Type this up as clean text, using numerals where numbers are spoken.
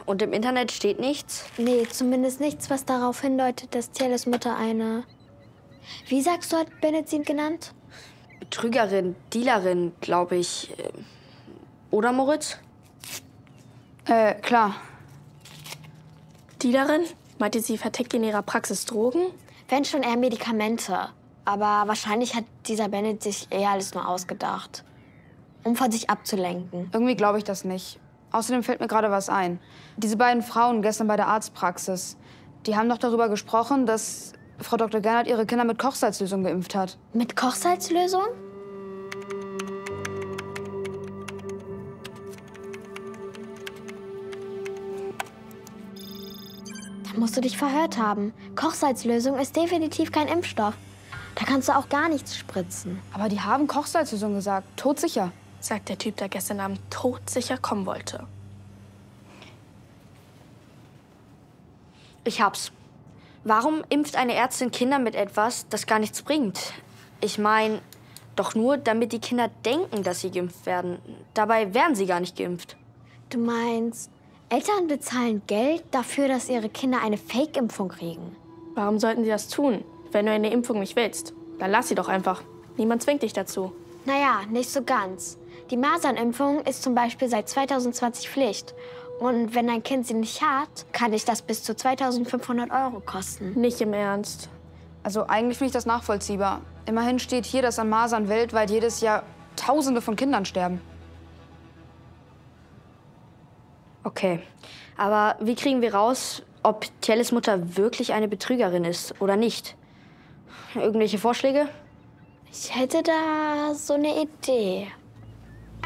Und im Internet steht nichts? Nee, zumindest nichts, was darauf hindeutet, dass Tjelles Mutter eine... Wie sagst du, hat Bennett sie genannt? Betrügerin, Dealerin, glaube ich. Oder, Moritz? Klar. Dealerin? Meinte sie vertickt in ihrer Praxis Drogen? Wenn schon eher Medikamente. Aber wahrscheinlich hat dieser Bennett sich eher alles nur ausgedacht. Um von sich abzulenken. Irgendwie glaube ich das nicht. Außerdem fällt mir gerade was ein. Diese beiden Frauen gestern bei der Arztpraxis, die haben doch darüber gesprochen, dass Frau Dr. Gernert ihre Kinder mit Kochsalzlösung geimpft hat. Mit Kochsalzlösung? Da musst du dich verhört haben. Kochsalzlösung ist definitiv kein Impfstoff. Da kannst du auch gar nichts spritzen. Aber die haben Kochsalzlösung gesagt. Todsicher. Sagt der Typ, der gestern Abend todsicher kommen wollte. Ich hab's. Warum impft eine Ärztin Kinder mit etwas, das gar nichts bringt? Ich meine, doch nur, damit die Kinder denken, dass sie geimpft werden. Dabei werden sie gar nicht geimpft. Du meinst, Eltern bezahlen Geld dafür, dass ihre Kinder eine Fake-Impfung kriegen? Warum sollten sie das tun? Wenn du eine Impfung nicht willst, dann lass sie doch einfach. Niemand zwingt dich dazu. Naja, nicht so ganz. Die Masernimpfung ist zum Beispiel seit 2020 Pflicht. Und wenn dein Kind sie nicht hat, kann dich das bis zu 2.500 € kosten. Nicht im Ernst. Also eigentlich finde ich das nachvollziehbar. Immerhin steht hier, dass an Masern weltweit jedes Jahr Tausende von Kindern sterben. Okay, aber wie kriegen wir raus, ob Tjelles Mutter wirklich eine Betrügerin ist oder nicht? Irgendwelche Vorschläge? Ich hätte da so eine Idee.